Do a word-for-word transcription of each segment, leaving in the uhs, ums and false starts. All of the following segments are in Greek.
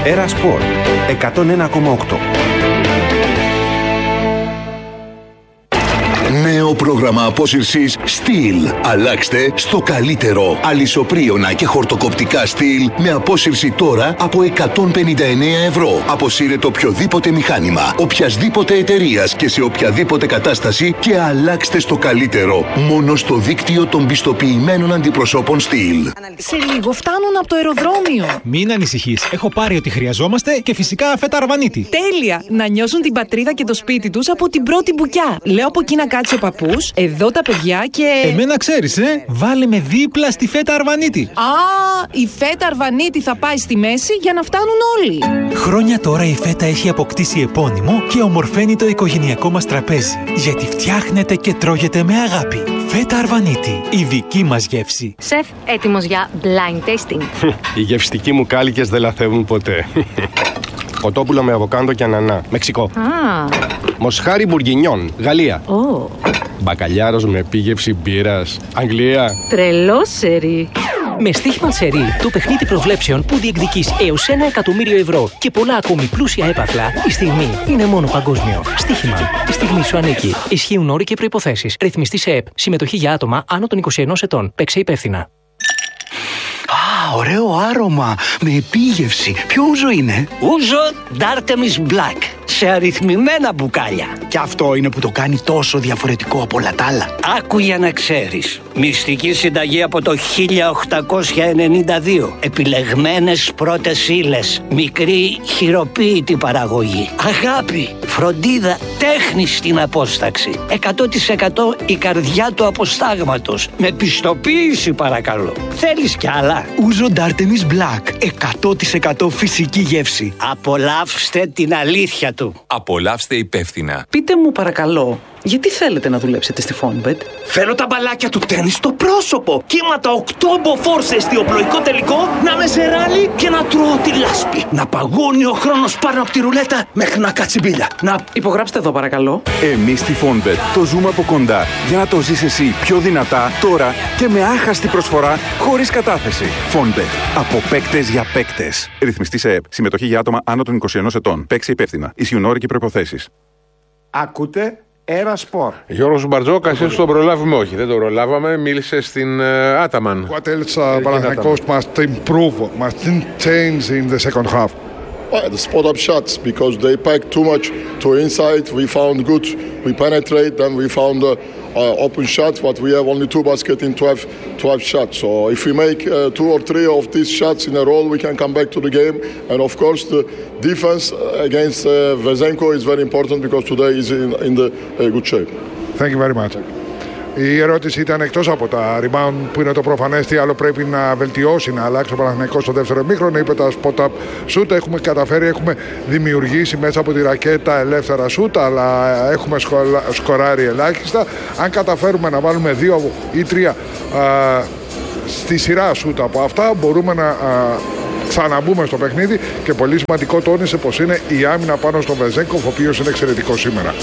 Έρα Σπορ εκατόν ένα κόμμα οκτώ. Νέο πρόγραμμα απόσυρσης Steel. Αλλάξτε στο καλύτερο. Αλυσοπρίωνα και χορτοκοπτικά Steel με απόσυρση τώρα από εκατόν πενήντα εννέα ευρώ. Αποσύρετε οποιοδήποτε μηχάνημα, οποιασδήποτε εταιρείας και σε οποιαδήποτε κατάσταση και αλλάξτε στο καλύτερο. Μόνο στο δίκτυο των πιστοποιημένων αντιπροσώπων Steel. Σε λίγο φτάνουν από το αεροδρόμιο. Μην ανησυχείς. Έχω πάρει ό,τι χρειαζόμαστε και φυσικά φέτα αρβανίτη. Τέλεια! Να νιώσουν την πατρίδα και το σπίτι τους από την πρώτη μπουκιά. Λέω από εκεί να κάτσει ο παππούς, εδώ τα παιδιά και... Εμένα ξέρεις, ε! Βάλε με δίπλα στη φέτα αρβανίτη. Α, η φέτα αρβανίτη θα πάει στη μέση για να φτάνουν όλοι. Χρόνια τώρα η φέτα έχει αποκτήσει επώνυμο και ομορφαίνει το οικογενειακό μας τραπέζι. Γιατί φτιάχνεται και τρώγεται με αγάπη. Φέτα αρβανίτη, η δική μας γεύση. Σεφ, έτοιμος για blind tasting. Οι γευστικοί μου κάλικες δεν λαθεύουν ποτέ. Κοτόπουλο με αβοκάντο και ανανά, Μεξικό. Ah. Μοσχάρι μπουργκινιόν, Γαλλία. Oh. Μπακαλιάρος με επίγευση μπύρας, Αγγλία. Τρελό σερί. Με στοίχημα σερί, το παιχνίδι προβλέψεων που διεκδικείς έως ένα εκατομμύριο ευρώ και πολλά ακόμη πλούσια έπαθλα, η στιγμή είναι μόνο παγκόσμιο. Στοίχημα. Η στιγμή σου ανήκει. Ισχύουν όροι και προϋποθέσεις. Ρυθμιστή σε ΕΠ. Συμμετοχή για άτομα άνω των είκοσι ενός ετών. Παίξε υπεύθυνα. Α, ωραίο άρωμα. Με επίγευση. Ποιο ούζο είναι? Ούζο D'Artemis Black. Σε αριθμημένα μπουκάλια. Και αυτό είναι που το κάνει τόσο διαφορετικό από όλα τα άλλα. Άκου για να ξέρεις. Μυστική συνταγή από το χίλια οκτακόσια ενενήντα δύο. Επιλεγμένες πρώτες ύλες. Μικρή χειροποίητη παραγωγή. Αγάπη, φροντίδα, τέχνη στην απόσταξη. εκατό τοις εκατό η καρδιά του αποστάγματος. Με πιστοποίηση παρακαλώ. Θέλεις κι άλλα? Ούζο D'Artemis Black. εκατό τοις εκατό φυσική γεύση. Απολαύστε την αλήθεια του. Απολαύστε υπεύθυνα. Πείτε μου παρακαλώ, γιατί θέλετε να δουλέψετε στη Fonbet? Θέλω τα μπαλάκια του τένις στο πρόσωπο. Κύματα οκτώ μποφόρ σε εστιοπλοϊκό τελικό, να με σε ράλι και να τρώω τη λάσπη. Να παγώνει ο χρόνος πάνω από τη ρουλέτα μέχρι να κάτσει μπίλια. Να... Υπογράψτε εδώ παρακαλώ. Εμείς στη Fonbet το ζούμε από κοντά για να το ζεις εσύ πιο δυνατά τώρα και με άχαστη προσφορά χωρίς κατάθεση. Fonbet. Από παίκτες για παίκτες. Ρυθμιστή σε ΕΠ. Συμμετοχή για άτομα άνω των είκοσι ενός ετών. Παίξε υπεύθυνα. Ισχύουν όροι και προϋποθέσεις. Ακούτε Έρα Σπορ. Γιώργος Μπαρτζόκα, εσείς τον προλάβουμε? Όχι, δεν τον προλάβαμε. Μίλησε στην Άταμαν. What else uh, Panathinaikos must improve, must change in the second half? Uh, the spot up shots, because they packed too much to inside. We found good, we penetrate, and we found uh, uh, open shots, but we have only two baskets in twelve, twelve shots. So if we make uh, two or three of these shots in a row, we can come back to the game. And of course, the defense against uh, Vezenko is very important because today is in, in the uh, good shape. Thank you very much. Η ερώτηση ήταν εκτός από τα rebound που είναι το προφανές, τι άλλο πρέπει να βελτιώσει, να αλλάξει ο Παναθηναϊκός στο δεύτερο ημίχρονο. Είπε τα spot-up shoot, έχουμε καταφέρει, έχουμε δημιουργήσει μέσα από τη ρακέτα ελεύθερα shoot, αλλά έχουμε σκοράρει ελάχιστα. Αν καταφέρουμε να βάλουμε δύο ή τρία α, στη σειρά shoot από αυτά, μπορούμε να α, ξαναμπούμε στο παιχνίδι και πολύ σημαντικό τόνισε πως είναι η άμυνα πάνω στον Βεζένκοφ, ο οποίος είναι εξαιρετικό σήμερα.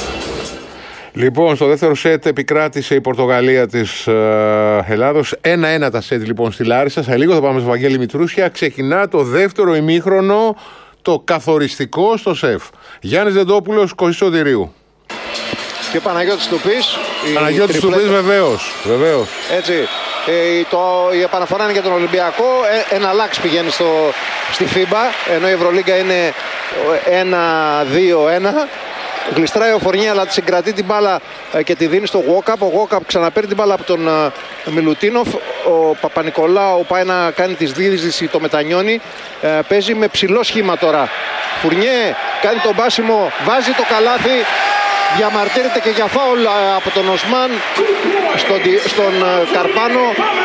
Λοιπόν, στο δεύτερο σετ επικράτησε η Πορτογαλία της ε, Ελλάδος. ένα-ένα τα σετ λοιπόν στη Λάρισα. Σε λίγο θα πάμε στο Βαγγέλη Μητρούσια. Ξεκινά το δεύτερο ημίχρονο, το καθοριστικό στο ΣΕΦ. Γιάννης Δεντόπουλος, Κωστής Σωτηρίου. Και Παναγιώτης Τουπής. Παναγιώτης Τουπής, βεβαίως, βεβαίως. Έτσι. Ε, το, η επαναφορά είναι για τον Ολυμπιακό. Ε, ένα λάξ πηγαίνει στο, στη φίμπα, ενώ η Ευρωλίγκα είναι ένα δύο ένα. Γλιστράει ο Φορνιέ, αλλά συγκρατεί την μπάλα και τη δίνει στο Γουόκαπ. Ο Γουόκαπ ξαναπαίρνει την μπάλα από τον Μιλουτίνοφ. Ο Παπα-Νικολάου πάει να κάνει τη σδίδυση, το μετανιώνει. Παίζει με ψηλό σχήμα τώρα. Φορνιέ κάνει τον πάσιμο, βάζει το καλάθι. Διαμαρτύρεται και για φάουλ από τον Οσμάν στον, στον Καρπάνο.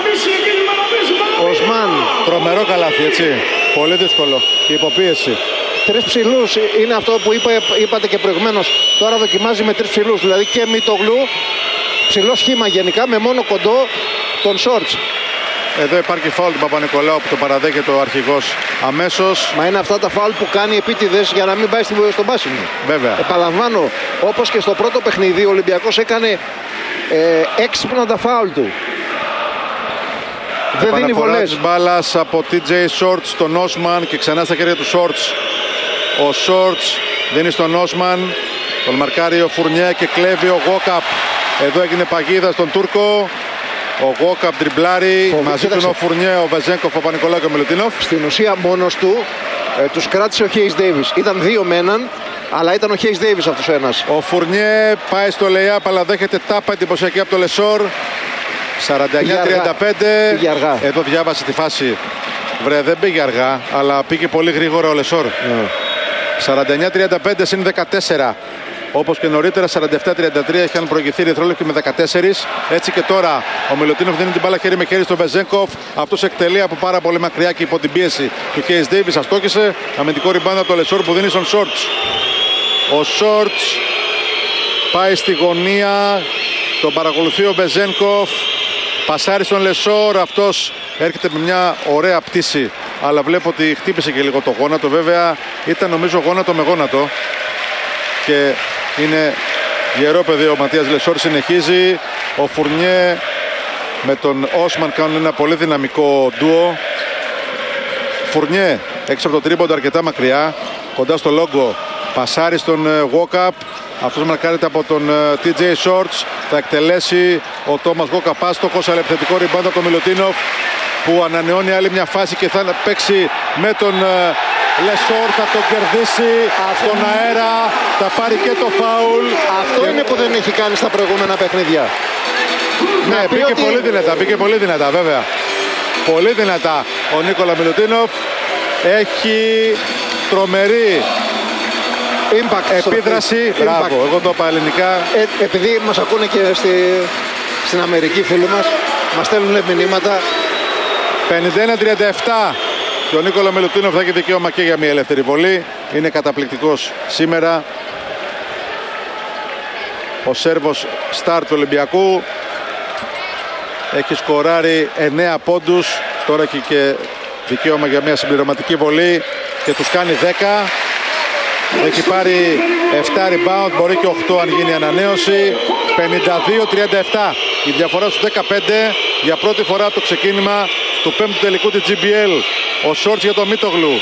Οσμάν. Τρομερό καλάθι, έτσι. Πολύ δύσκολο. Η υποπίεση. Τρεις ψηλούς είναι αυτό που είπα, είπατε και προηγουμένως. Τώρα δοκιμάζει με τρεις ψηλούς, δηλαδή και Μητογλου, ψηλό σχήμα γενικά, με μόνο κοντό τον Σόρτς. Εδώ υπάρχει φάουλ του Παπα-Νικολάου που το παραδέχεται ο αρχηγός αμέσως. Μα είναι αυτά τα φάουλ που κάνει επίτηδες για να μην πάει στον πάσιμο. Βέβαια. Επαναλαμβάνω, όπως και στο πρώτο παιχνίδι, ο Ολυμπιακός έκανε ε, έξυπνα τα φάουλ του. Δεν δίνει βολές. Μπάλας από τι τζέι Shorts στον Όσμαν και ξανά στα χέρια του Shorts. Ο Shorts δίνει στον Όσμαν, τον μαρκάρει ο Φουρνιέ και κλέβει ο Γόκαπ. Εδώ έγινε παγίδα στον Τούρκο. Ο Γόκαπ τριμπλάρει, Φοβή, μαζί του ο Φουρνιέ, ο Βεζένκοφ, ο Παπα-Νικολάου και ο Μιλουτίνοφ. Στην ουσία μόνος του ε, τους κράτησε ο Χέις Ντέιβις. Ήταν δύο με έναν, αλλά ήταν ο Χέις Ντέιβις αυτός ο ένας. Ο Φουρνιέ πάει στο lay-up, αλλά δέχεται τάπα εντυπωσιακή από το Λεσόρ. σαράντα εννιά τριάντα πέντε. Εδώ διάβασε τη φάση. Βρε, δεν πήγε αργά, αλλά πήγε πολύ γρήγορα ο Λεσόρ. Yeah. σαράντα εννιά τριάντα πέντε συν δεκατέσσερα. Όπως και νωρίτερα, σαράντα επτά τριάντα τρία είχαν προηγηθεί ρηθρόλεπτοι με δεκατέσσερα. Έτσι και τώρα ο Μιλουτίνοφ δίνει την μπάλα χέρι με χέρι στον Βεζένκοφ. Αυτός εκτελεί από πάρα πολύ μακριά και υπό την πίεση του Χέις Ντέιβις. Αστόχησε. Αμυντικό ριμπάντα από το Λεσόρ που δίνει στον Shorts. Ο Shorts πάει στη γωνία. Τον παρακολουθεί ο Βεζένκοφ. Πασάρει στον Λεσόρ. Αυτός έρχεται με μια ωραία πτήση. Αλλά βλέπω ότι χτύπησε και λίγο το γόνατο. Βέβαια ήταν νομίζω γόνατο με γόνατο. Και είναι γερό παιδί ο Ματίας Λεσόρ. Συνεχίζει. Ο Φουρνιέ με τον Όσμαν κάνουν ένα πολύ δυναμικό ντουο. Φουρνιέ έξω από το τρίποντο αρκετά μακριά, κοντά στο λόγκο. Πασάρει στον Γόκαπ. Αυτός μαρκάρεται από τον τι τζέι Shorts. Θα εκτελέσει ο Τόμας Γόκαπ άστοχος, αλλά επιθετικό ριμπάντα από τον Μιλουτίνοφ που ανανεώνει άλλη μια φάση και θα παίξει με τον Λεσόρ. Θα το κερδίσει στον αέρα. Θα πάρει και το φάουλ. Αυτό και... είναι που δεν έχει κάνει στα προηγούμενα παιχνίδια. Ναι, πήγε ότι... πολύ δυνατά, πήγε πολύ δυνατά βέβαια. Πολύ δυνατά ο Νίκολα Μιλουτίνοφ. Έχει τρομερή impact, επίδραση. Μπράβο, εγώ το είπα ελληνικά. Ε, επειδή μας ακούνε και στη, στην Αμερική φίλοι μας, μας στέλνουν μηνύματα. πενήντα ένα τριάντα επτά. Και ο Νίκολα Μιλουτίνοφ θα έχει δικαίωμα και για μια ελεύθερη βολή. Είναι καταπληκτικός σήμερα ο Σέρβος στάρ του Ολυμπιακού. Έχει σκοράρει εννέα πόντους. Τώρα έχει και δικαίωμα για μια συμπληρωματική βολή και τους κάνει δέκα. Έχει πάρει επτά rebound, μπορεί και οκτώ αν γίνει ανανέωση. πενήντα δύο τριάντα επτά. Η διαφορά στους δεκαπέντε για πρώτη φορά από το ξεκίνημα του πέμπτου τελικού της τζι μπι ελ. Ο Shorts για τον Μίτογλου.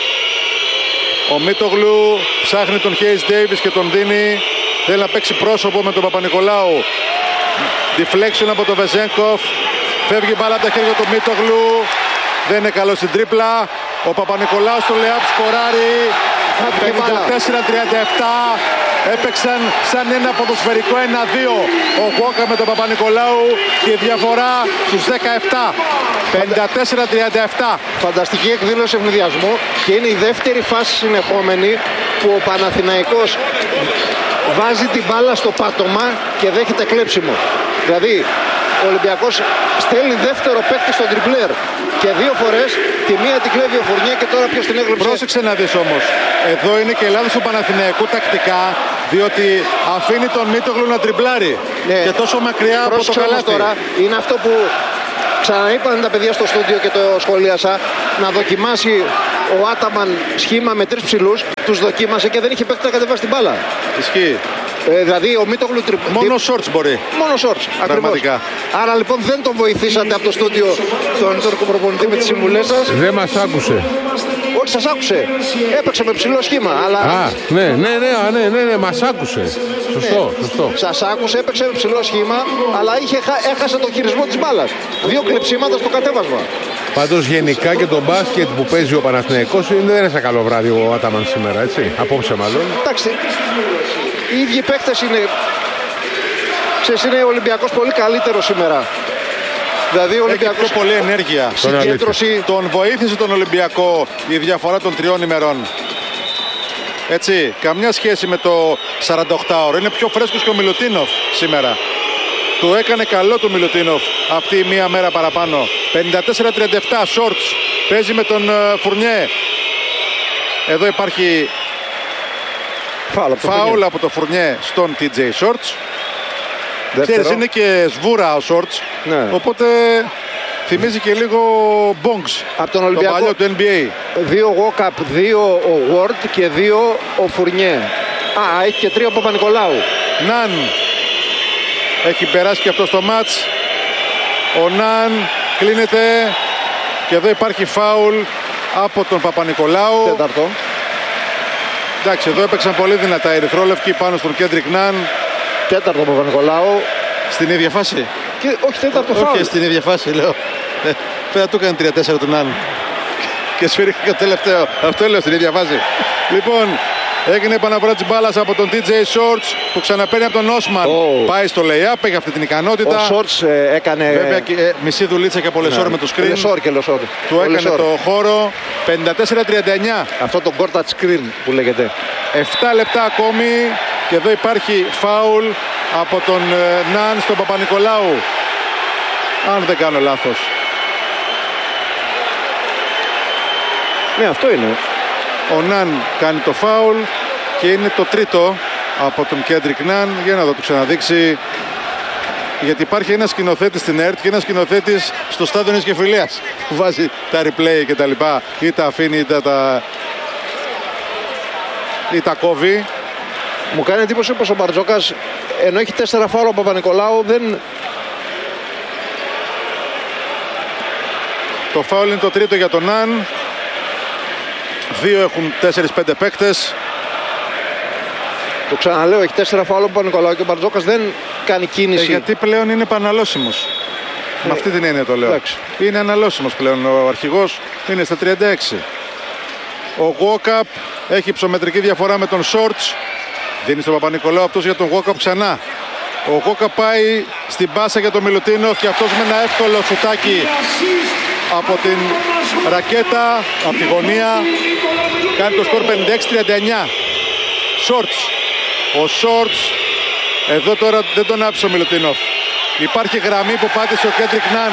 Ο Μίτογλου ψάχνει τον Χέις Ντέιβις και τον δίνει. Θέλει να παίξει πρόσωπο με τον Παπα-Νικολάου. Deflection από τον Βεζένκοφ. Φεύγει μπάλα από τα χέρια του Μίτογλου. Δεν είναι καλό στην τρίπλα. Ο Παπα-Νικολάου στο lay-up σκοράρει. πενήντα τέσσερα τριάντα επτά. Έπαιξαν σαν ένα ποδοσφαιρικό ένα δύο ο Γόκα με τον Παπα-Νικολάου και η διαφορά στους δεκαεπτά. πενήντα τέσσερα τριάντα επτά. Φανταστική εκδήλωση ευνηδιασμού και είναι η δεύτερη φάση συνεχόμενη που ο Παναθηναϊκός βάζει την μπάλα στο πάτωμα και δέχεται κλέψιμο. Δηλαδή ο Ολυμπιακός στέλνει δεύτερο παίκτη στον τριπλέρ και δύο φορές τη μία την κλέβει ο Φουρνιέ και τώρα ποιος την έκλεψε. Πρόσεξε να δεις όμως, εδώ είναι και λάθος του Παναθηναϊκού τακτικά, διότι αφήνει τον Μίτογλου να τριπλάρει ναι. και τόσο μακριά από το καλάθι. Τώρα είναι αυτό που ξαναείπαν τα παιδιά στο στούντιο και το σχολίασα, να δοκιμάσει ο Άταμαν σχήμα με τρεις ψηλούς, τους δοκίμασε και δεν είχε παίκτη να κατεβάσει την μπάλα. Ισχύει. Ε, δηλαδή ο Μίτογλου τρι... Μόνο Shorts μπορεί. Μόνο Shorts, ακριβώς. Άρα λοιπόν δεν τον βοηθήσατε από το στούντιο τον Τούρκο προπονητή με τις συμβουλές σας. Δεν μας άκουσε. Όχι, σας άκουσε. Έπαιξε με ψηλό σχήμα. Αλλά... Α, ναι, ναι, ναι, ναι, ναι, ναι, μας άκουσε. Σωστό, ναι. σωστό. Σας άκουσε, έπαιξε με ψηλό σχήμα, αλλά είχε, έχασε τον χειρισμό της μπάλας. Δύο κλεψίματα στο κατέβασμα. Πάντως γενικά και το μπάσκετ που παίζει ο Παναθηναϊκός δεν είναι σε καλό βράδυ ο Άταμαν σήμερα, έτσι. Απόψε μάλλον. Εντάξει. Οι ίδιοι παίκτες είναι. Ξέρεις, είναι ο Ολυμπιακός πολύ καλύτερο σήμερα. Δηλαδή ο Ολυμπιακός. Έχει πιο πολλή ενέργεια. Συγκέντρωση. Τον βοήθησε τον Ολυμπιακό η διαφορά των τριών ημερών. Έτσι, καμιά σχέση με το σαρανταοκτάωρο. Είναι πιο φρέσκος και ο Μιλουτίνοφ σήμερα. Του έκανε καλό του Μιλουτίνοφ αυτή η μία μέρα παραπάνω. πενήντα τέσσερα τριάντα επτά, Shorts. Παίζει με τον uh, Φουρνιέ. Εδώ υπάρχει φάουλ από το Φουρνιέ στον τι τζέι Shorts. Ξέρεις, είναι και σβούρα ο Shorts. Ναι. Οπότε θυμίζει και λίγο Bongs από τον Ολυμπιακό, το παλιό του εν μπι έι. Δύο Walkup, δύο ο Ward και δύο ο Φουρνιέ. Α, έχει και τρία από Παπα-Νικολάου. Ναν έχει περάσει και αυτό στο μάτς. Ο Ναν κλείνεται Και εδώ υπάρχει φάουλ από τον Παπα-Νικολάου. Τέταρτο. Εντάξει, εδώ έπαιξαν πολύ δυνατά οι ερυθρόλευκοι πάνω στον Κέντρικ Ναν. Τέταρτο Παπα-Νικολάου. Στην ίδια φάση. Και, όχι, τέταρτο φάουλ. Όχι, στην ίδια φάση λέω. Πέρα του έκανε τρία τέσσερα του Ναν. Και σφυρίχθηκε το τελευταίο. Αυτό λέω, στην ίδια φάση. Λοιπόν, έγινε επαναφορά της μπάλας από τον ντι τζέι Shorts που ξαναπαίρνει από τον Όσμαν. Oh. Πάει στο lay-up, έχει αυτή την ικανότητα. Ο Shorts ε, έκανε. Βέβαια ε, μισή δουλίτσα και από Λεσόρ με το screen. Λεσόρ και Λεσόρ. Του έκανε Λεσόρ το χώρο. πενήντα τέσσερα τριάντα εννιά. Αυτό το court touch screen που λέγεται. επτά λεπτά ακόμη. Και εδώ υπάρχει φάουλ από τον ε, Ναν στον Παπα-Νικολάου. Αν δεν κάνω λάθος. Ναι, αυτό είναι. Ο Ναν κάνει το φάουλ και είναι το τρίτο από τον Κέντρικ Ναν. Για να δω το ξαναδείξει. Γιατί υπάρχει ένας σκηνοθέτης στην ΕΡΤ και ένας σκηνοθέτης στο στάδιο Νέας Κεφυλίας που βάζει τα replay και τα λοιπά, ή τα αφήνει ή τα, τα... ή τα κόβει. Μου κάνει εντύπωση πως ο Μπαρτζόκας, ενώ έχει τέσσερα φάουλ ο Παπα-Νικολάου, δεν... Το φάουλ είναι το τρίτο για τον Ναν. Δύο έχουν τέσσερις πέντε παίκτες. Το ξαναλέω, έχει τέσσερα φάουλ ο Παπα-Νικολάου και ο Μπαρτζόκας δεν κάνει κίνηση. Ε, γιατί πλέον είναι επαναλώσιμος. Ε, Με αυτή την έννοια το λέω. Εντάξει. Είναι αναλώσιμος πλέον ο αρχηγός. Είναι στα τριάντα έξι. Ο Γουόκαπ έχει υψομετρική διαφορά με τον Shorts. Δίνει στον Παπα-Νικολάου αυτός για τον Γουόκαπ ξανά. Ο Γουόκαπ πάει στην πάσα για τον Μιλουτίνοφ και αυτός με ένα εύκολο σουτάκι από την ρακέτα, από τη γωνία, κάνει το σκορ πενήντα έξι τριάντα εννιά. Shorts. Ο Shorts εδώ τώρα δεν τον άφησε ο Μιλουτίνοφ. Υπάρχει γραμμή που πάτησε ο Κέντρικ Ναν.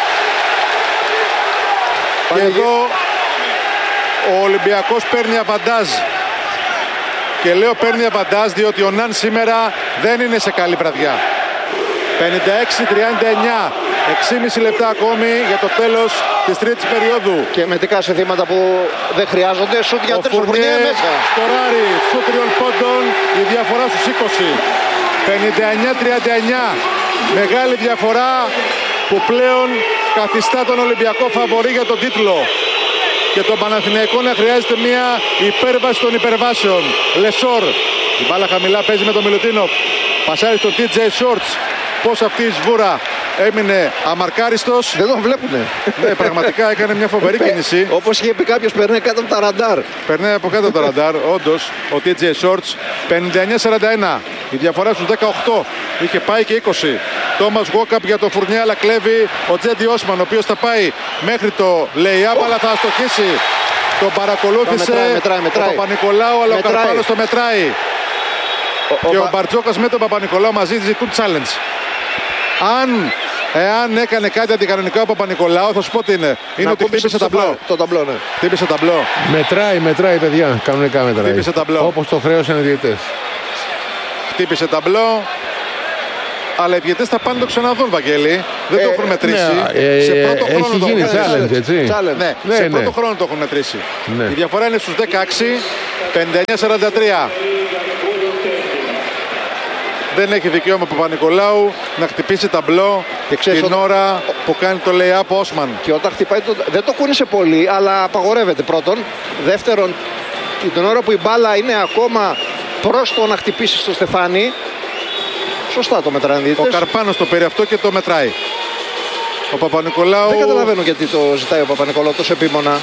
Και εδώ ο Ολυμπιακός παίρνει αβαντάζ. Και λέω παίρνει αβαντάζ διότι ο Ναν σήμερα δεν είναι σε καλή βραδιά. πενήντα έξι τριάντα εννιά. έξι και μισό λεπτά ακόμη για το τέλος της τρίτης περίοδου. Και μετικά σε θύματα που δεν χρειάζονται. Σουτ για τρεις, ο Φουρνιέ μέσα. Σκοράρει, σουτ τριών πόντων, η διαφορά στους είκοσι. πενήντα εννιά τριάντα εννιά. Μεγάλη διαφορά που πλέον καθιστά τον Ολυμπιακό φαβορί για τον τίτλο. Και τον Παναθηναϊκό να χρειάζεται μια υπέρβαση των υπερβάσεων. Λεσόρ, η μπάλα χαμηλά παίζει με τον Μιλουτίνοφ. Πασάρει στο ντι τζέι Shorts. Πώς αυτή η σβούρα έμεινε αμαρκάριστος. Δεν τον βλέπουνε. Ναι, πραγματικά έκανε μια φοβερή κίνηση. Όπως είχε πει κάποιος, περνάει κάτω από τα ραντάρ. Περνάει από κάτω από τα ραντάρ, όντως, ο ντι τζέι Shorts. πενήντα εννιά σαράντα ένα. Η διαφορά στους δεκαοκτώ. Είχε πάει και είκοσι. Τόμας Γουόκαπ για το Φουρνιέ, αλλά κλέβει ο Τζέντι Όσμαν, ο οποίος θα πάει μέχρι το lay-up, αλλά θα αστοχίσει. Τον παρακολούθησε μετράει, μετράει, μετράει. ο Παπα-Νικολάου, αλλά μετράει. ο Καρπάνος το μετράει. Ο, και ο, ο Μπαρτζόκας με τον Παπα-Νικολάου μαζί ζητούν challenge. Αν, εάν έκανε κάτι αντικανονικά ο Παπα-Νικολάου, θα σου πω τι είναι. Είναι ότι χτύπησε ταμπλό. Το ταμπλό, ναι. Χτύπησε ταμπλό. Μετράει, μετράει, παιδιά. Κανονικά μετράει. Χτύπησε ταμπλό. Όπως το χρέωσαν οι διαιτητές. Χτύπησε ταμπλό. Αλλά οι διαιτητές θα πάνε το ξαναδούν, Βαγγέλη. Δεν ε, το έχουν μετρήσει. Ναι, ε, σε πρώτο ε, χρόνο έχει το γίνει έχουν challenge, έτσι. Ναι, ναι, σε ναι. πρώτο χρόνο το έχουν μετρήσει. Ναι. Η διαφορά είναι στους δεκαέξι, πενήντα εννιά σαράντα τρία. Δεν έχει δικαίωμα ο Παπα-Νικολάου να χτυπήσει ταμπλό την όταν... ώρα που κάνει το lay-up ο Όσμαν. Και όταν χτυπάει, το... δεν το κούνησε πολύ, αλλά απαγορεύεται πρώτον. Δεύτερον, την ώρα που η μπάλα είναι ακόμα προς το να χτυπήσει στο στεφάνι, σωστά το μετράνε οι διαιτητές. Ο Καρπάνος το πήρε αυτό και το μετράει. Ο Παπα-Νικολάου... Δεν καταλαβαίνω γιατί το ζητάει ο Παπα-Νικολάου τόσο επίμονα.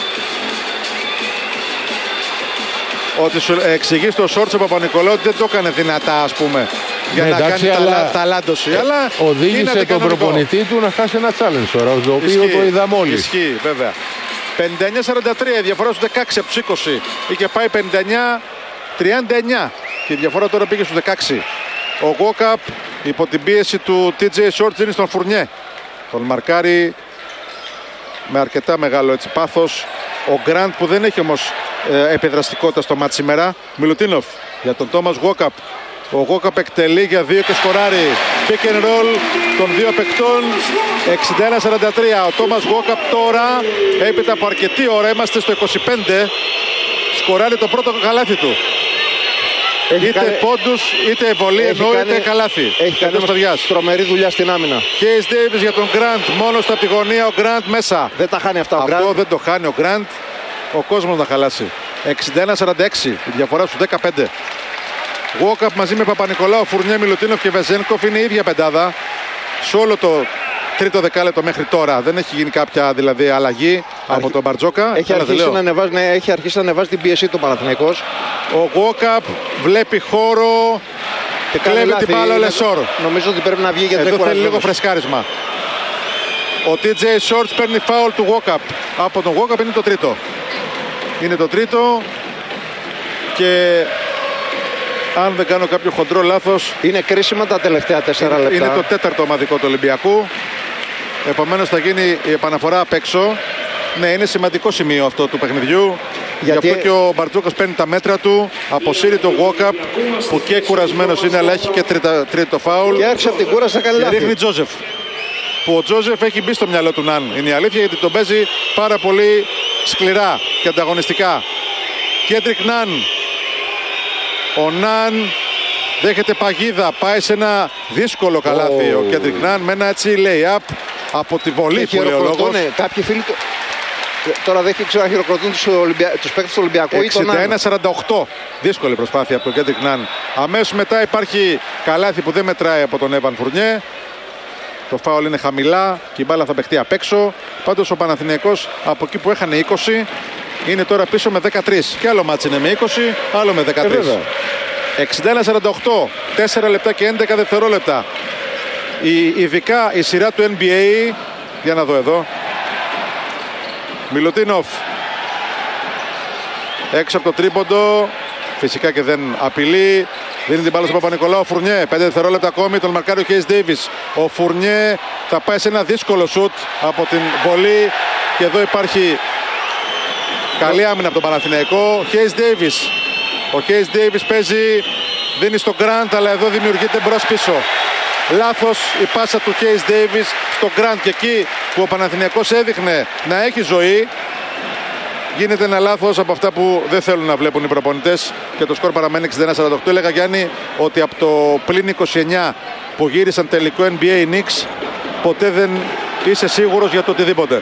Ότι σου εξηγεί στο Shorts ο Παπα-Νικολάου ότι δεν το έκανε δυνατά, ας πούμε, για ναι, να εντάξει, κάνει αλλά... ταλάντωση. Ε, αλλά οδήγησε τον προπονητή του να χάσει ένα challenge τώρα, το οποίο ισχύει, το είδα μόλις. Ισχύει, βέβαια. πενήντα εννιά σαράντα τρία, η διαφορά στους δεκαέξι από τους είκοσι. Είχε πάει πενήντα εννιά τριάντα εννιά και η διαφορά τώρα πήγε στους δεκαέξι. Ο Γουόκαπ υπό την πίεση του ντι τζέι Shorts δίνει στον Φουρνιέ. Τον μαρκάρει με αρκετά μεγάλο έτσι πάθος. Ο Γκραντ που δεν έχει όμως ε, επιδραστικότητα στο μάτς σήμερα. Μιλουτίνοφ για τον Τόμας Γουόκαπ. Ο Γουόκαπ εκτελεί για δύο και σκοράρει. Pick and roll των δύο παικτών. εξήντα ένα σαράντα τρία. Ο Τόμας Γουόκαπ τώρα, έπειτα από αρκετή ώρα, είμαστε στο είκοσι πέντε, σκοράρει το πρώτο καλάθι του. είτε κάνει... πόντους, είτε βολή, ενώ κάνει... είτε καλάθι. Έχει κάνει τρομερή δουλειά στην άμυνα. Case Davis για τον Grant, μόνο στα από τη γωνία ο Grant μέσα. Δεν τα χάνει αυτά ο Αυτό Grant. δεν το χάνει ο Grant. Ο κόσμος θα χαλάσει. εξήντα ένα σαράντα έξι, η διαφορά στους δεκαπέντε. Walkup μαζί με Παπα-Νικολάου, Φουρνιέ, Μιλουτίνοφ και Βεζένκοφ είναι η ίδια πεντάδα. Σε όλο το τρίτο δεκάλεπτο μέχρι τώρα δεν έχει γίνει κάποια δηλαδή αλλαγή Αρχ... από τον Μπαρτζόκα. Έχει αρχίσει, να ανεβάζει, ναι, έχει αρχίσει να ανεβάζει την πίεση του Παναθηναϊκός. Ο Walkup βλέπει χώρο και κλέβει την μπάλα ο Λεσόρ. Νομίζω ότι πρέπει να βγει για εδώ θέλει λίγο φρεσκάρισμα. Ο τι τζέι Shorts παίρνει φάουλ του Walkup. Από τον Walkup είναι το τρίτο. Είναι το τρίτο και αν δεν κάνω κάποιο χοντρό λάθος, είναι κρίσιμα τα τελευταία τέσσερα είναι, λεπτά. Είναι το τέταρτο ομαδικό του Ολυμπιακού. Επομένως θα γίνει η επαναφορά απ' έξω. Ναι, είναι σημαντικό σημείο αυτό του παιχνιδιού. Γιατί... Γι' αυτό και ο Μπαρτζόκας παίρνει τα μέτρα του. Αποσύρει το Walkup που και κουρασμένος είναι, αλλά έχει και τρίτα, τρίτο φάουλ. Και άρχισε από την κούραση να κάνει λάθη. Και ρίχνει Τζόζεφ. Που ο Τζόζεφ έχει μπει στο μυαλό του Ναν. Είναι η αλήθεια, γιατί τον παίζει πάρα πολύ σκληρά και ανταγωνιστικά. Κέντρικ Ναν. Ο Ναν δέχεται παγίδα. Πάει σε ένα δύσκολο καλάθι oh. ο Κέντρικ Ναν με ένα έτσι lay-up από τη βολή που λέει ο λόγος. Κάποιοι φίλοι του... Τώρα δεν ξέρω αν χειροκροτούν τους, Ολυμπια... τους παίκτες του Ολυμπιακού ή τον Ναν. εξήντα ένα σαράντα οκτώ. Δύσκολη προσπάθεια από τον Κέντρικ Ναν. Αμέσως μετά υπάρχει καλάθι που δεν μετράει από τον Έβαν Φουρνιέ. Το φάουλ είναι χαμηλά και η μπάλα θα παιχτεί απ' έξω. Πάντως ο Παναθηναϊκός από εκεί που έχανε είκοσι είναι τώρα πίσω με δεκατρία. Και άλλο μάτς είναι με είκοσι, άλλο με δεκατρία. Ε, εξήντα ένα σαράντα οκτώ, τέσσερα λεπτά και έντεκα δευτερόλεπτα. Η, ειδικά η σειρά του εν μπι έι. Για να δω εδώ. Μιλουτίνοφ. Έξω από το τρίποντο. Φυσικά και δεν απειλεί. Δίνει την μπάλα στον Παπα-Νικολάου. Φουρνιέ. πέντε δευτερόλεπτα ακόμη. Τον μαρκάρει ο Κέις Ντέιβις. Ο Φουρνιέ θα πάει σε ένα δύσκολο σουτ από την βολή. Και εδώ υπάρχει καλή άμυνα από τον Παναθηναϊκό. Κέις Ντέιβις. Ο Κέις Ντέιβις παίζει. Δίνει στον Γκραντ, αλλά εδώ δημιουργείται μπρος πίσω. Λάθος η πάσα του Κέις Ντέιβις στον Γκραντ. Και εκεί που ο Παναθηναϊκός έδειχνε να έχει ζωή, γίνεται ένα λάθος από αυτά που δεν θέλουν να βλέπουν οι προπονητές και το σκορ παραμένει εξήντα ένα σαράντα οκτώ. Έλεγα, Γιάννη, ότι από το πλην είκοσι εννιά που γύρισαν τελικό εν μπι έι Knicks ποτέ δεν είσαι σίγουρος για το οτιδήποτε.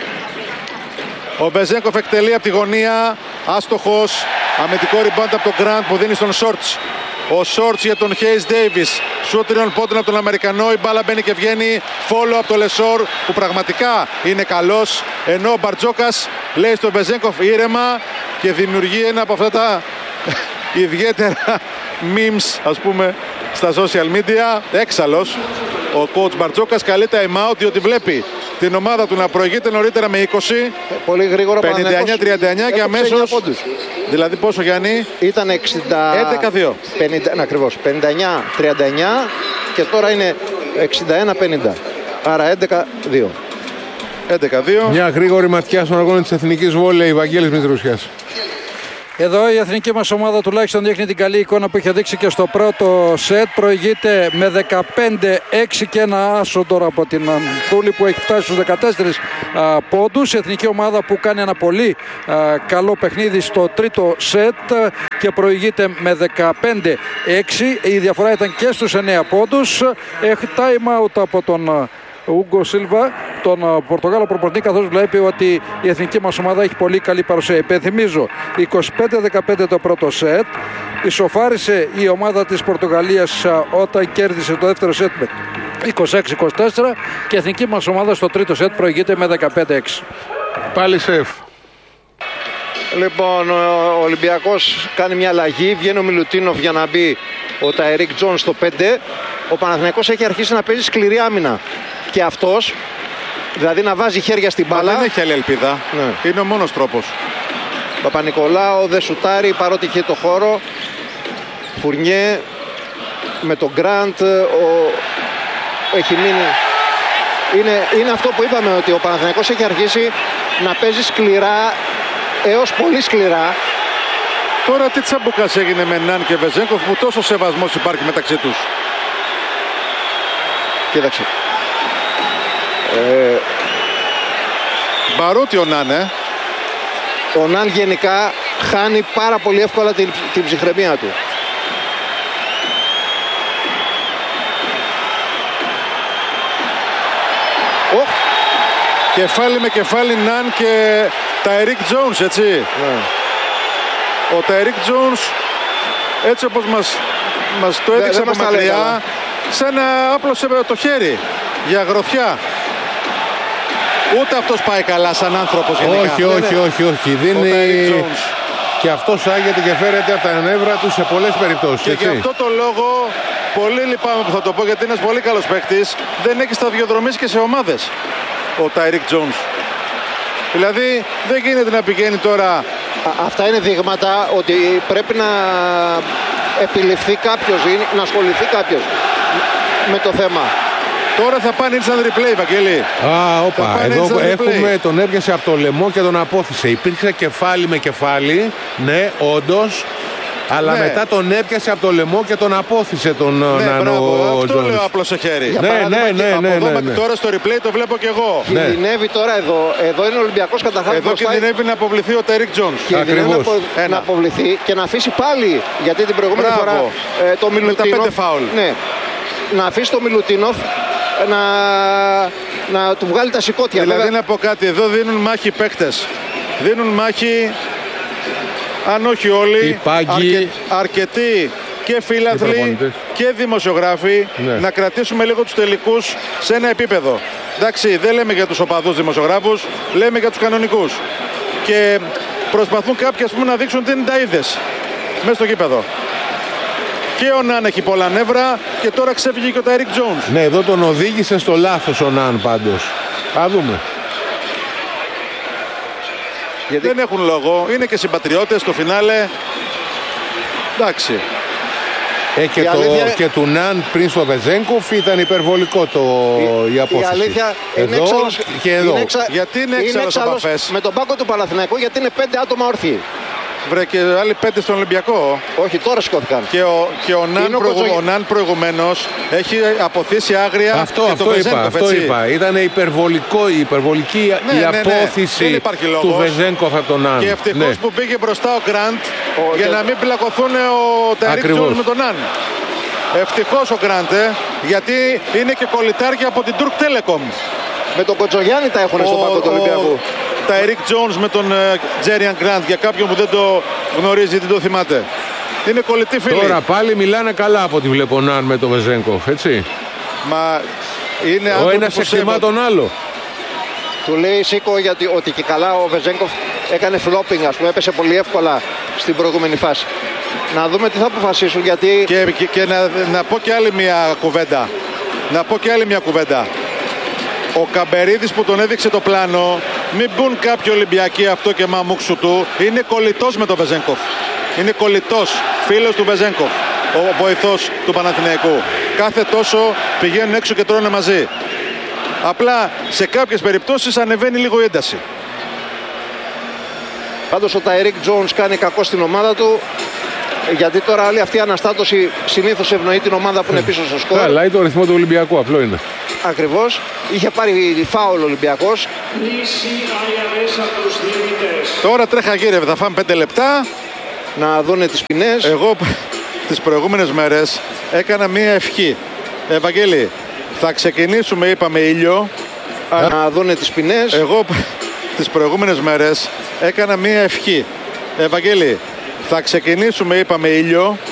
Ο Μπεζένκοφ εκτελεί από τη γωνία, άστοχος, αμυντικό rebound από τον Γκραντ που δίνει στον Shorts. Ο Shorts για τον Hayes Davis. Σου τριών πόντων από τον Αμερικανό. Η μπάλα μπαίνει και βγαίνει. Follow από τον Λεσόρ που πραγματικά είναι καλός. Ενώ ο Μπαρτζόκας λέει στον Μπεζένκοφ ήρεμα και δημιουργεί ένα από αυτά τα ιδιαίτερα memes, ας πούμε, στα social media. Έξαλλος. Ο coach Μπαρτζόκας καλεί time out διότι βλέπει την ομάδα του να προηγείται νωρίτερα με είκοσι. Πολύ γρήγορα. πενήντα εννιά τριάντα εννιά και αμέσως. Δηλαδή πόσο, Γιάννη? Ήταν εξήντα... έντεκα δύο. πενήντα, ναι, ακριβώς. πενήντα εννιά τριάντα εννιά και τώρα είναι εξήντα ένα πενήντα. Άρα έντεκα δύο. έντεκα δύο. Μια γρήγορη ματιά στον αγώνα της Εθνικής Βόλεϊ, Βαγγέλης Μητρούσιας. Εδώ η εθνική μας ομάδα τουλάχιστον δείχνει την καλή εικόνα που είχε δείξει και στο πρώτο σετ. Προηγείται με δεκαπέντε έξι και ένα άσο τώρα από την Τούλη που έχει φτάσει στους δεκατέσσερις α, πόντους. Η εθνική ομάδα που κάνει ένα πολύ α, καλό παιχνίδι στο τρίτο σετ και προηγείται με δεκαπέντε έξι. Η διαφορά ήταν και στους εννέα πόντους. Έχει time out από τον Ούγκο Σίλβα, τον Πορτογάλο προπονητή, καθώς βλέπει ότι η εθνική μας ομάδα έχει πολύ καλή παρουσία. Υπενθυμίζω, είκοσι πέντε δεκαπέντε το πρώτο σετ. Ισοφάρισε η ομάδα της Πορτογαλίας όταν κέρδισε το δεύτερο σετ με είκοσι έξι είκοσι τέσσερα και η εθνική μας ομάδα στο τρίτο σετ προηγείται με δεκαπέντε έξι. Πάλι σεφ. Λοιπόν, ο Ολυμπιακός κάνει μια αλλαγή. Βγαίνει ο Μιλουτίνοφ για να μπει ο Ταϊρίκ Τζον στο πέντε. Ο Παναθηναϊκός έχει αρχίσει να παίζει σκληρή άμυνα. Και αυτός, δηλαδή να βάζει χέρια στην μπάλα. Μα δεν έχει άλλη ελπίδα. Ναι. Είναι ο μόνος τρόπος. Παπα-Νικολάου δεν σουτάρει παρότι είχε το χώρο. Φουρνιέ με τον Γκραντ. Ο... Έχει μείνει. Είναι, είναι αυτό που είπαμε, ότι ο Παναθηναϊκός έχει αρχίσει να παίζει σκληρά, έως πολύ σκληρά. Τώρα τι τσαμπουκάς έγινε με Ναν και Βεζένκοφ που τόσο σεβασμός υπάρχει μεταξύ τους? Κοίταξε. Ε, Μπαρούτι ο Ναν, ε. Ο Ναν γενικά χάνει πάρα πολύ εύκολα την, την ψυχραιμία του. Κεφάλι με κεφάλι Ναν και Ταϊρίκ Τζόουνς, έτσι. Ναι. Ο Ταϊρίκ Τζόουνς, έτσι όπως μας, μας το έδειξε από μακριά, σαν να άπλωσε το χέρι για γροθιά. Ούτε αυτός πάει καλά σαν άνθρωπος γενικά. Όχι, όχι, όχι, όχι. Δίνει... Και αυτός άγεται και φέρεται από τα νεύρα του σε πολλές περιπτώσεις. Και έτσι. γι' αυτό το λόγο, πολύ λυπάμαι που θα το πω, γιατί είναι ένας πολύ καλός παίκτης, δεν έχει σταδιοδρομήσει και σε ομάδες ο Ταϊρίκ Τζόουνς. Δηλαδή δεν γίνεται να πηγαίνει τώρα. Α, αυτά είναι δείγματα ότι πρέπει να επιληφθεί κάποιος ή να ασχοληθεί κάποιος με το θέμα. Τώρα θα πάνε instant replay, Βαγγέλη. Α, όπα, εδώ έχουμε, τον έπιασε από το λαιμό και τον απόθυσε. Υπήρξε κεφάλι με κεφάλι, ναι, όντως. Αλλά ναι. μετά τον έπιασε από το λαιμό και τον απόθυσε τον ναι, Νάνο Τζόουνς. Αυτό Τζόουνς. λέω απλό σε χέρι. Ναι, ναι, ναι, ναι, ναι, ναι, ναι. Τώρα στο replay το βλέπω και εγώ. Κινδυνεύει ναι. τώρα εδώ. Εδώ είναι ο Ολυμπιακός καταρχάς. Εδώ κινδυνεύει να αποβληθεί ο Ταϊρίκ Τζόουνς. Κινδυνεύει να, απο... να αποβληθεί και να αφήσει πάλι. Γιατί την προηγούμενη Μπράβο. φορά ε, το Μιλουτίνοφ. Ναι. Να αφήσει το Μιλουτίνοφ να, να του βγάλει τα σηκώτια. Δηλαδή βέβαια. να πω κάτι. Εδώ δίνουν μάχη παίκτες. Δίνουν μάχη. Αν όχι όλοι, αρκε, αρκετοί και φίλαθλοι και δημοσιογράφοι ναι. να κρατήσουμε λίγο τους τελικούς σε ένα επίπεδο. Εντάξει, δεν λέμε για τους οπαδούς δημοσιογράφους, λέμε για τους κανονικούς. Και προσπαθούν κάποιοι ας πούμε, να δείξουν τι είναι τα είδες μέσα στο γήπεδο. Και ο Ναν έχει πολλά νεύρα και τώρα ξέφυγε και ο Ταϊρίκ Τζόουνς. Ναι, εδώ τον οδήγησε στο λάθος ο Ναν πάντως. Θα δούμε. Γιατί δεν έχουν λόγο, είναι και συμπατριώτες στο φινάλε. Εντάξει. Ε, και, το, αλήθεια... και του Ναν πριν στο Βεζένκοφ ήταν υπερβολικό το, η, η απόφαση. Η αλήθεια εδώ είναι έξαλλος, και εδώ. Είναι εξα... Γιατί είναι έξαλλος επαφές. Με τον πάγκο του Παναθηναϊκού γιατί είναι πέντε άτομα όρθιοι. Βρε και άλλοι πέντε στον Ολυμπιακό. Όχι, τώρα σηκώθηκαν. Και ο, και ο, Ναν, προηγου, ο Ναν προηγουμένως έχει αποθήσει άγρια. Αυτό, και αυτό το είπα. Βεζένκοφ, αυτό είπα. Ήταν υπερβολικό, υπερβολική ναι, η ναι, απόθηση ναι, ναι. του Βεζένκοφ από τον Ναν. Και ευτυχώς ναι. που πήγε μπροστά ο Γκραντ ο, για και... να μην πλακωθούν ο Ταϊρίκ Τζόουνς με τον Ναν. Ευτυχώς ο Γκραντ, ε, γιατί είναι και κολλητάρια από την Turk Telecom. Με τον Κοτζογιάννη τα έχουν στον πάγκο του Ολυμπιακού. Ταϊρίκ Τζόουνς με τον Τζέριαν Γκραντ, για κάποιον που δεν το γνωρίζει, δεν το θυμάται. Είναι κολλητή φίλη. Τώρα πάλι μιλάνε καλά από ό,τι βλέπω Ναν με τον Βεζένκοφ, έτσι. Μα είναι ο ένας εκτιμά τον άλλο. Του λέει Σίκο γιατί ότι και καλά ο Βεζένκοφ έκανε φλόπινγκ, ας πούμε, έπεσε πολύ εύκολα στην προηγούμενη φάση. Να δούμε τι θα αποφασίσουν γιατί... Και, και, και να, να πω και άλλη μια κουβέντα. Να πω και άλλη μια κουβέντα. Ο Καμπερίδης που τον έδειξε το πλάνο, μην μπουν κάποιοι Ολυμπιακοί αυτό και μαμούξου του, είναι κολλητός με τον Βεζένκοφ. Είναι κολλητός, φίλος του Βεζένκοφ, ο βοηθός του Παναθηναϊκού. Κάθε τόσο πηγαίνουν έξω και τρώνε μαζί. Απλά σε κάποιες περιπτώσεις ανεβαίνει λίγο η ένταση. Πάντως ο Ταϊρίκ Τζόουνς κάνει κακό στην ομάδα του. Γιατί τώρα όλη αυτή η αναστάτωση συνήθως ευνοεί την ομάδα που είναι πίσω στο σκορ. Καλά, ή το ρυθμό του Ολυμπιακού, απλό είναι. Ακριβώς. Είχε πάρει φάουλ ο Ολυμπιακός. Τώρα τρέχα γύρευε, θα φάμε πέντε λεπτά. Να δούνε τις ποινές. Εγώ τις προηγούμενες μέρες έκανα μία ευχή. Ευαγγέλη, θα ξεκινήσουμε, είπαμε, ήλιο. Να δούνε τις ποινές. Εγώ τις προηγούμενες μέρες έκανα μία ευχή. Ευαγγέλη, θα ξεκινήσουμε, είπαμε, ήλιο.